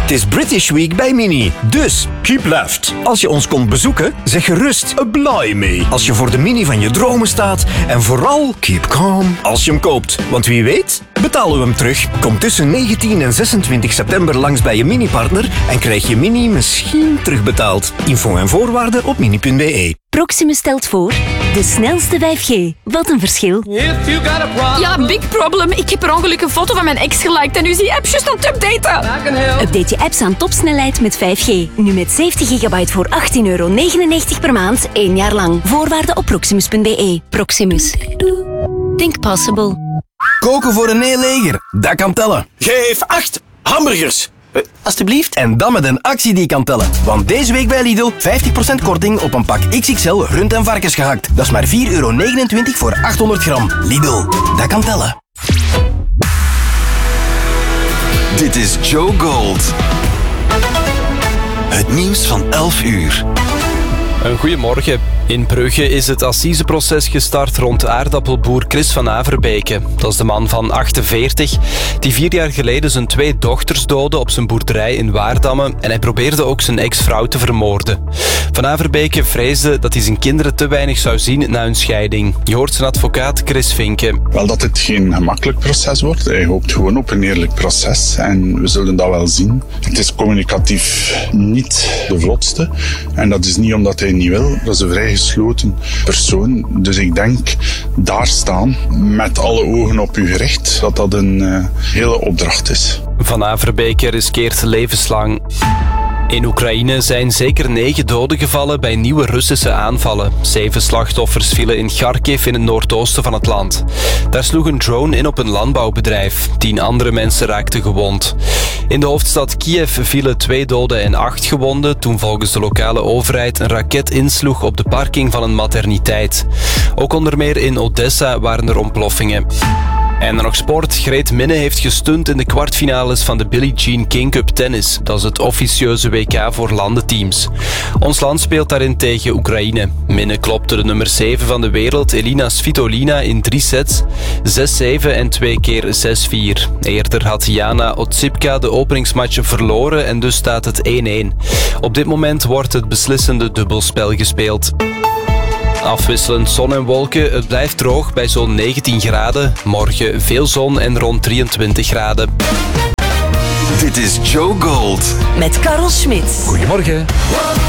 Het is British Week bij Mini, dus keep left. Als je ons komt bezoeken, zeg gerust blimey als je voor de Mini van je dromen staat. En vooral keep calm als je hem koopt. Want wie weet, betalen we hem terug. Kom tussen 19 en 26 september langs bij je Mini-partner en krijg je Mini misschien terugbetaald. Info en voorwaarden op mini.be. Proximus stelt voor de snelste 5G. Wat een verschil. Ja, big problem. Ik heb per ongeluk een foto van mijn ex geliked en nu is die app juist aan het updaten. Update je apps aan topsnelheid met 5G. Nu met 70 gigabyte voor €18,99 per maand, 1 jaar lang. Voorwaarden op proximus.be. Proximus. Think possible. Koken voor een heel leger, dat kan tellen. Geef 8 hamburgers. Alsjeblieft. En dan met een actie die kan tellen. Want deze week bij Lidl 50% korting op een pak XXL rund- en varkensgehakt. Dat is maar €4,29 voor 800 gram. Lidl, dat kan tellen. Dit is Joe Gold. Het nieuws van 11 uur. Een goedemorgen. In Brugge is het assiseproces gestart rond aardappelboer Chris van Averbeke. Dat is de man van 48 die 4 jaar geleden zijn 2 dochters doodde op zijn boerderij in Waardamme en hij probeerde ook zijn ex-vrouw te vermoorden. Van Averbeke vreesde dat hij zijn kinderen te weinig zou zien na hun scheiding. Je hoort zijn advocaat Chris Vinken. Wel dat het geen gemakkelijk proces wordt. Hij hoopt gewoon op een eerlijk proces en we zullen dat wel zien. Het is communicatief niet de vlotste en dat is niet omdat hij niet wil. Dat is een vrij gesloten persoon. Dus ik denk daar staan met alle ogen op u gericht dat dat een hele opdracht is. Van Averbeke riskeert levenslang. In Oekraïne zijn zeker 9 doden gevallen bij nieuwe Russische aanvallen. 7 slachtoffers vielen in Kharkiv in het noordoosten van het land. Daar sloeg een drone in op een landbouwbedrijf. 10 andere mensen raakten gewond. In de hoofdstad Kiev vielen 2 doden en 8 gewonden toen volgens de lokale overheid een raket insloeg op de parking van een materniteit. Ook onder meer in Odessa waren er ontploffingen. En dan nog sport. Greet Minne heeft gestunt in de kwartfinales van de Billie Jean King Cup tennis. Dat is het officieuze WK voor landenteams. Ons land speelt daarin tegen Oekraïne. Minne klopte de nummer 7 van de wereld, Elina Svitolina, in 3 sets. 6-7 en 2 keer 6-4. Eerder had Jana Otsipka de openingsmatch verloren en dus staat het 1-1. Op dit moment wordt het beslissende dubbelspel gespeeld. Afwisselend zon en wolken, het blijft droog bij zo'n 19 graden. Morgen veel zon en rond 23 graden. Dit is Joe Gold. Met Karel Schmidt. Goedemorgen.